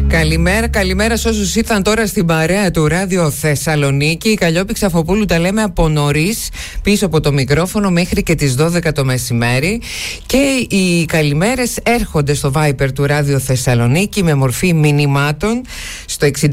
Καλημέρα σε όσους ήρθαν τώρα στην παρέα του Ράδιο Θεσσαλονίκη. Η Καλλιόπη Ξαφοπούλου τα λέμε από νωρίς πίσω από το μικρόφωνο μέχρι και τις 12 το μεσημέρι. Και οι καλημέρες έρχονται στο Viber του Ράδιο Θεσσαλονίκη με μορφή μηνυμάτων στο 6947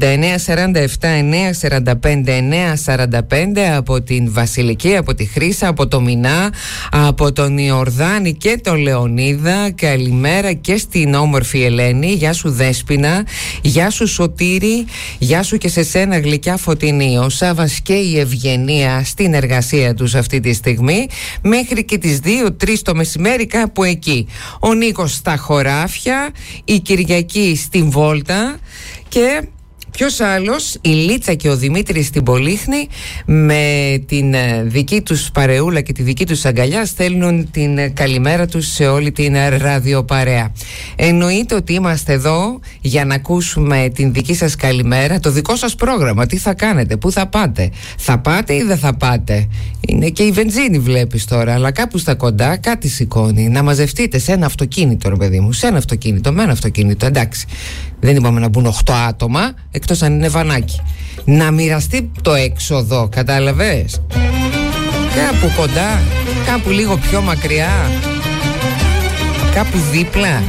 945 945 από την Βασιλική, από τη Χρύσα, από το Μινά, από τον Ιορδάνη και τον Λεωνίδα. Καλημέρα και στην όμορφη Ελένη. Γεια σου Δέσποινα. Γεια σου Σωτήρη, γεια σου και σε σένα γλυκιά Φωτεινή. Ο Σάβας και η Ευγενία στην εργασία τους αυτή τη στιγμή μέχρι και τις 2-3 το μεσημέρι, κάπου εκεί. Ο Νίκος στα χωράφια, η Κυριακή στην Βόλτα και... ποιος άλλος, η Λίτσα και ο Δημήτρης στην Πολύχνη με την δική τους παρεούλα και τη δική τους αγκαλιά στέλνουν την καλημέρα τους σε όλη την ραδιοπαρέα. Εννοείται ότι είμαστε εδώ για να ακούσουμε την δική σας καλημέρα, το δικό σας πρόγραμμα, τι θα κάνετε, πού θα πάτε, θα πάτε ή δεν θα πάτε. Είναι και η βενζίνη βλέπεις τώρα, αλλά κάπου στα κοντά κάτι σηκώνει. Να μαζευτείτε σε ένα αυτοκίνητο ρε παιδί μου, σε ένα αυτοκίνητο, με ένα αυτοκίνητο, εντάξει. Δεν είπαμε να μπουν 8 άτομα, εκτός αν είναι βανάκι. Να μοιραστεί το έξοδο, κατάλαβες. Κάπου κοντά, κάπου λίγο πιο μακριά, κάπου δίπλα,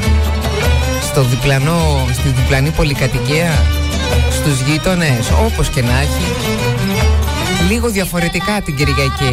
στη διπλανή πολυκατοικία, στους γείτονες, όπως και να έχει. Λίγο διαφορετικά την Κυριακή.